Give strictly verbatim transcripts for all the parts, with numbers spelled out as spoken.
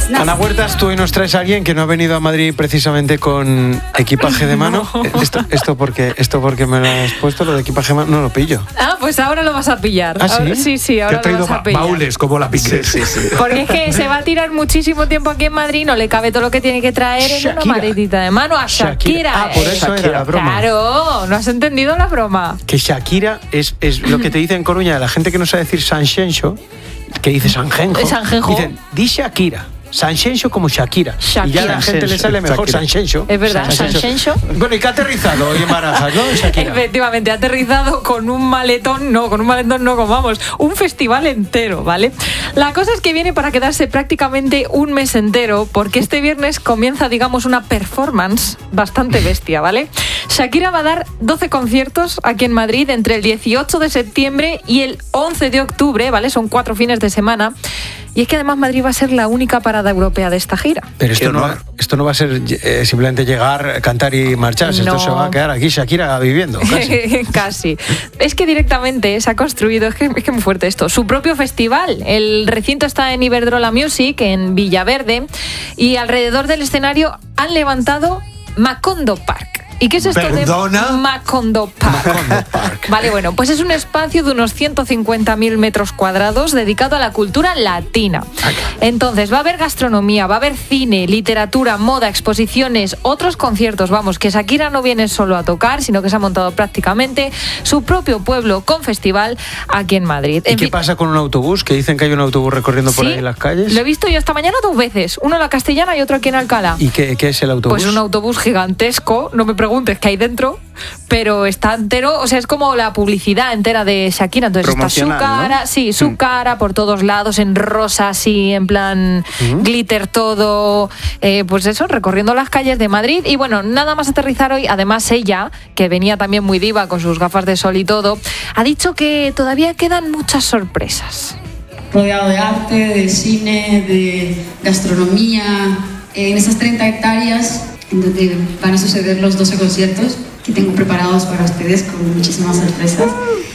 Ana Huertas, tú hoy nos traes a alguien que no ha venido a Madrid precisamente con equipaje de mano. No. Esto, esto, porque, esto porque me lo has puesto, lo de equipaje de mano, no lo pillo. Ah, pues ahora lo vas a pillar. ¿Ah, sí? Ahora, sí, sí, ahora te ha lo traído vas a pillar. baúles como la Piqué. Sí, sí, sí. Porque es que se va a tirar muchísimo tiempo aquí en Madrid, no le cabe todo lo que tiene que traer en Shakira. una maletita de mano a Shakira. Shakira. Ah, por eso eh, era la broma. Claro, ¿no has entendido la broma? Que Shakira es, es lo que te dice en Coruña de la gente que no sabe decir Sanxenxo, que dice Sanjenjo. Sanjenjo. Dicen, di Shakira. Sanxenxo como Shakira. Shakira. Y ya a la gente le sale mejor Sanxenxo. Es verdad, Sanxenxo. Bueno, y que ha aterrizado hoy en Barajas, ¿no? Shakira. Efectivamente, ha aterrizado con un maletón, no, con un maletón no, como vamos, un festival entero, ¿vale? La cosa es que viene para quedarse prácticamente un mes entero, porque este viernes comienza, digamos, una performance bastante bestia, ¿vale? Shakira va a dar doce conciertos aquí en Madrid entre el dieciocho de septiembre y el once de octubre, ¿vale? Son cuatro fines de semana. Y es que además Madrid va a ser la única parada europea de esta gira. Pero esto, no va, esto no va a ser eh, simplemente llegar, cantar y marcharse. No. Esto se va a quedar aquí Shakira viviendo, casi. Casi. Es que directamente se ha construido, es que es que muy fuerte esto, su propio festival. El recinto está en Iberdrola Music, en Villaverde, y alrededor del escenario han levantado Macondo Park. ¿Y qué es esto ¿Perdona? de Macondo Park? Macondo Park. Vale, bueno, pues es un espacio de unos ciento cincuenta mil metros cuadrados dedicado a la cultura latina. Entonces, va a haber gastronomía, va a haber cine, literatura, moda, exposiciones, otros conciertos. Vamos, que Shakira no viene solo a tocar, sino que se ha montado prácticamente su propio pueblo con festival aquí en Madrid. ¿Y en qué fin, pasa con un autobús? Que dicen que hay un autobús recorriendo por ¿sí? ahí en las calles. Lo he visto yo esta mañana dos veces. Uno en la Castellana y otro aquí en Alcalá. ¿Y qué, qué es el autobús? Pues un autobús gigantesco, no me preguntes qué hay dentro, pero está entero, o sea, es como la publicidad entera de Shakira. Entonces está su cara, ¿no? Sí, su mm. cara por todos lados, en rosa, así, en plan mm. glitter todo, eh, pues eso, recorriendo las calles de Madrid. Y bueno, nada más aterrizar hoy, además ella, que venía también muy diva con sus gafas de sol y todo, ha dicho que todavía quedan muchas sorpresas. Rodeado de arte, de cine, de gastronomía, en esas treinta hectáreas en donde van a suceder los doce conciertos que tengo preparados para ustedes con muchísimas sorpresas.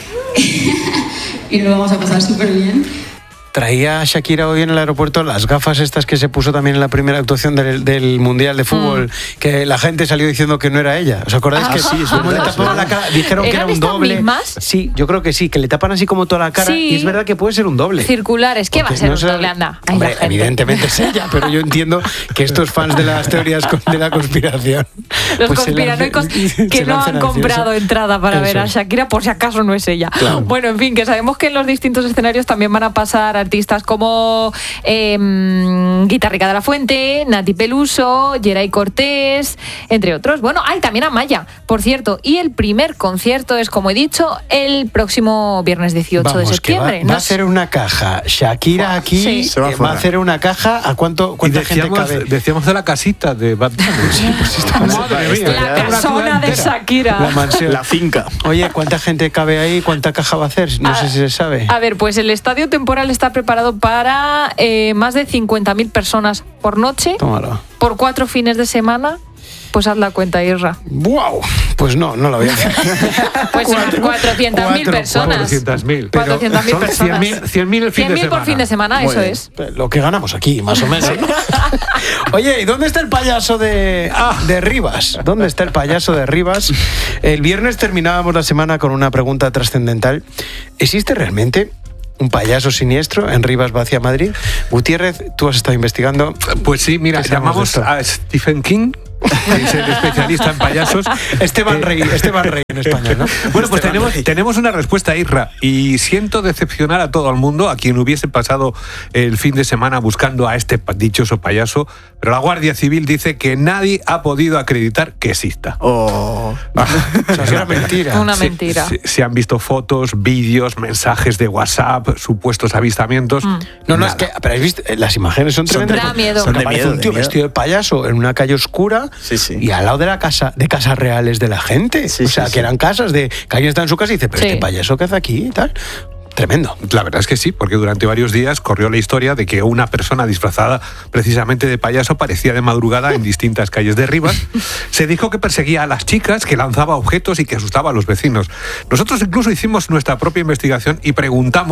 Y lo vamos a pasar súper bien. Traía Shakira hoy en el aeropuerto las gafas estas que se puso también en la primera actuación del, del Mundial de Fútbol, mm. que la gente salió diciendo que no era ella. ¿Os acordáis ah, que sí? Es como le tapaban la cara, dijeron que era un doble. Mismas? Sí, yo creo que sí, que le tapan así como toda la cara, sí. Y es verdad que puede ser un doble. Circulares, ¿qué va a ser no un doble, anda? Ay, hombre, evidentemente es ella, pero yo entiendo que estos fans de las teorías de la conspiración, los pues conspiranoicos que no han comprado entrada para eso. Ver a Shakira, por si acaso no es ella. Claro. Bueno, en fin, que sabemos que en los distintos escenarios también van a pasar artistas como Eh, Guitarrica de la Fuente, Nati Peluso, Geray Cortés, entre otros. Bueno, hay también Amaya, por cierto. Y el primer concierto es, como he dicho, el próximo viernes dieciocho Vamos, de septiembre. Que va, va a hacer una caja. Shakira aquí sí. se va, va a hacer una caja. ¿A cuánto, cuánta decíamos, gente cabe? Decíamos de la casita de Bad Bunny. Sí, pues está madre mía. La casona de Shakira. La mansión. La finca. Oye, ¿cuánta gente cabe ahí? ¿Cuánta caja va a hacer? No a, sé si se sabe. A ver, pues el estadio temporal está preparado para Eh, más de cincuenta mil personas por noche. Tómalo. Por cuatro fines de semana. Pues haz la cuenta, Isra. ¡Wow! Pues no, no lo voy a hacer. Pues unas cuatrocientas mil personas. cuatrocientas mil. cuatrocientas mil personas. cien mil el fin de semana. por fin de semana, Muy eso bien. es. Lo que ganamos aquí, más o menos. Oye, ¿y dónde está el payaso de, de Rivas? ¿Dónde está el payaso de Rivas? El viernes terminábamos la semana con una pregunta trascendental. ¿Existe realmente un payaso siniestro en Rivas Vacia, Madrid? Gutiérrez, tú has estado investigando. Pues sí, mira, llamamos a Stephen King, que es el especialista en payasos. Esteban Rey, Esteban Rey en España, ¿no? Bueno, pues tenemos, tenemos una respuesta, Isra, y siento decepcionar a todo el mundo, a quien hubiese pasado el fin de semana buscando a este dichoso payaso, pero la Guardia Civil dice que nadie ha podido acreditar que exista. Oh. Ah, o sea, es una mentira. Una mentira. Se, se, se han visto fotos, vídeos, mensajes de WhatsApp, supuestos avistamientos. Mm. No, no, es que, pero habéis visto, las imágenes son tremendas. Da miedo. Son de miedo, un tío de vestido de payaso en una calle oscura. Sí, sí. Y al lado de la casa, de casas reales de la gente. Sí, o sea, sí, que sí. eran casas de que alguien está en su casa y dice, pero sí. este payaso ¿qué hace aquí y tal? Tremendo. La verdad es que sí, porque durante varios días corrió la historia de que una persona disfrazada precisamente de payaso aparecía de madrugada en distintas calles de Rivas. Se dijo que perseguía a las chicas, que lanzaba objetos y que asustaba a los vecinos. Nosotros incluso hicimos nuestra propia investigación y preguntamos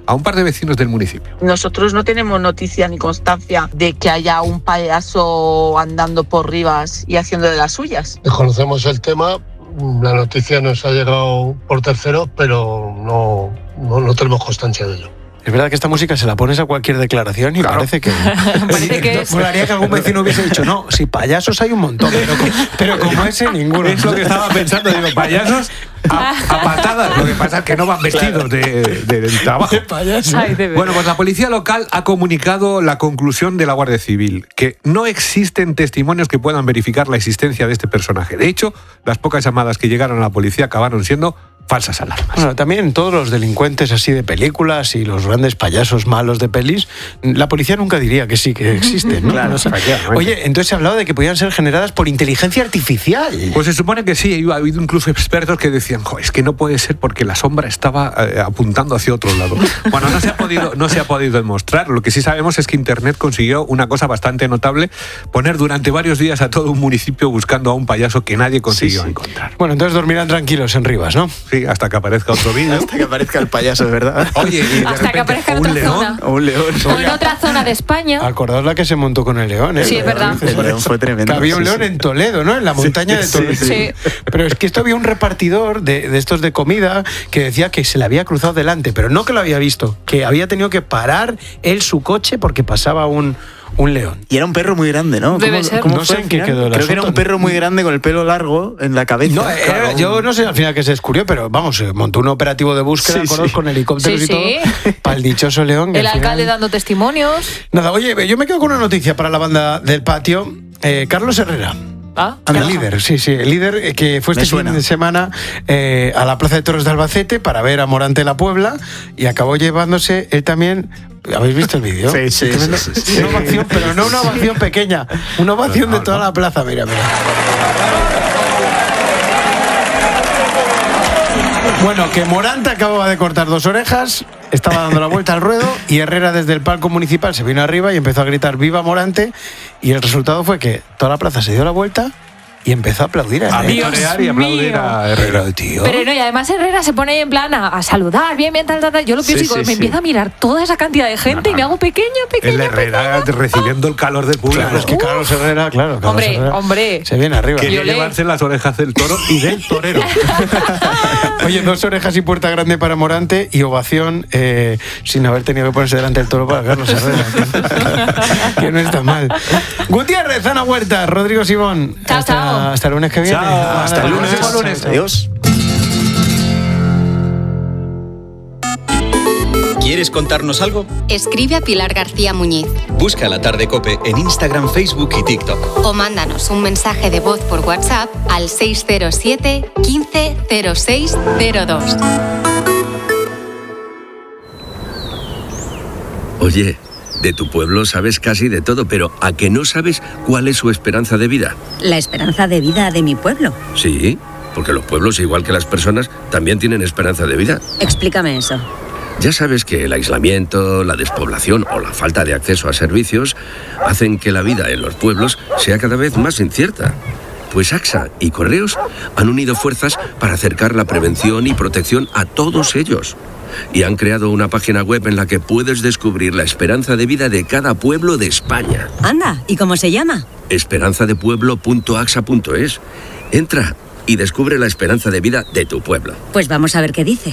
a un par de vecinos del municipio. Nosotros no tenemos noticia ni constancia de que haya un payaso andando por Rivas y haciendo de las suyas. Desconocemos el tema, la noticia nos ha llegado por terceros, pero no, no, no tenemos constancia de ello. Es verdad que esta música se la pones a cualquier declaración y claro. parece que... parece que es... Molaría que algún vecino hubiese dicho, no, si payasos hay un montón, pero, pero como ese, ninguno. Es lo que estaba pensando, digo, payasos a, a patadas, lo que pasa es que no van vestidos de, de, del trabajo. Ay, de bueno, pues la policía local ha comunicado la conclusión de la Guardia Civil, que no existen testimonios que puedan verificar la existencia de este personaje. De hecho, las pocas llamadas que llegaron a la policía acabaron siendo falsas alarmas. Bueno, también todos los delincuentes así de películas y los grandes payasos malos de pelis, la policía nunca diría que sí que existen, ¿no? Claro, no sé. Oye, entonces se ha hablado de que podían ser generadas por inteligencia artificial. Pues se supone que sí, ha habido incluso expertos que decían, jo, es que no puede ser porque la sombra estaba eh, apuntando hacia otro lado. Bueno, no se ha podido, no se ha podido demostrar. Lo que sí sabemos es que Internet consiguió una cosa bastante notable, poner durante varios días a todo un municipio buscando a un payaso que nadie consiguió sí, sí. encontrar. Bueno, entonces dormirán tranquilos en Rivas, ¿no? Sí, hasta que aparezca otro vídeo. Hasta que aparezca el payaso, es verdad. Oye, y de hasta repente, que aparezca en un otra león, zona. O un león. O en otra zona de España. Acordaos la que se montó con el león, ¿eh? Sí, es verdad. El león fue tremendo. Que había un sí, león sí. en Toledo, ¿no? En la montaña sí, de Toledo. Sí, sí. Sí. Pero es que esto había un repartidor de, de estos de comida que decía que se le había cruzado delante, pero no que lo había visto, que había tenido que parar él su coche porque pasaba un... un león. Y era un perro muy grande, ¿no? Debe ¿Cómo, ser. cómo No fue sé al en qué final? quedó el Creo asunto. que era un perro muy grande con el pelo largo en la cabeza. No, era, Claro. yo no sé al final que se descubrió, pero vamos, se montó un operativo de búsqueda, Sí, ¿acordaos? sí. Con helicópteros Sí, y todo, sí. para el dichoso león. que El al final- alcalde dando testimonios. Nada, oye, yo me quedo con una noticia para la banda del patio. Eh, Carlos Herrera. Ah, El ajá. líder, sí, sí, el líder eh, que fue Me este suena. fin de semana eh, a la Plaza de Toros de Albacete para ver a Morante la Puebla y acabó llevándose él también. ¿Habéis visto el vídeo? Sí, sí, Tremendo. sí, sí, sí. Una ovación, pero no una ovación pequeña, una ovación de toda la plaza, mira, mira. Bueno, que Morante acababa de cortar dos orejas, estaba dando la vuelta al ruedo y Herrera desde el palco municipal se vino arriba y empezó a gritar ¡Viva Morante! Y el resultado fue que toda la plaza se dio la vuelta y empezó a aplaudir a A Herrera. vitorear y aplaudir mío. a Herrera, tío. Pero no, y además Herrera se pone ahí en plan a, a saludar, bien, bien, tal, tal, tal. Yo lo pienso Sí, y digo, sí, me sí. empiezo a mirar toda esa cantidad de gente No, no, y me hago pequeña, El pequeña, Herrera pequeña. recibiendo el calor del público. Claro, es que Carlos Herrera, claro. Carlos Hombre, Herrera hombre. se viene arriba. Quería Violé. llevarse las orejas del toro y del torero. Oye, dos orejas y puerta grande para Morante y ovación eh, sin haber tenido que ponerse delante del toro para Carlos Herrera. Que no está mal. Gutiérrez, Ana Huerta, Rodrigo Simón. Chao, hasta, chao. hasta el lunes que viene. Chao, hasta el lunes. Próximo lunes. Adiós. ¿Quieres contarnos algo? Escribe a Pilar García Muñiz Busca La Tarde COPE en Instagram, Facebook y TikTok. o mándanos un mensaje de voz por WhatsApp al seis cero siete, quince, cero seis cero dos. Oye, de tu pueblo sabes casi de todo, pero ¿a que no sabes cuál es su esperanza de vida? La esperanza de vida de mi pueblo. Sí, porque los pueblos, igual que las personas, también tienen esperanza de vida. Explícame eso. Ya sabes que el aislamiento, la despoblación o la falta de acceso a servicios hacen que la vida en los pueblos sea cada vez más incierta. Pues AXA y Correos han unido fuerzas para acercar la prevención y protección a todos ellos. Y han creado una página web en la que puedes descubrir la esperanza de vida de cada pueblo de España. Anda, ¿y cómo se llama? esperanza de pueblo punto axa punto es. Entra y descubre la esperanza de vida de tu pueblo. Pues vamos a ver qué dice.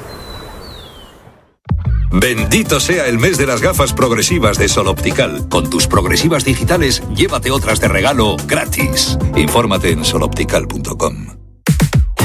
Bendito sea el mes de las gafas progresivas de Sol Optical. Con tus progresivas digitales, llévate otras de regalo gratis. Infórmate en sol optical punto com.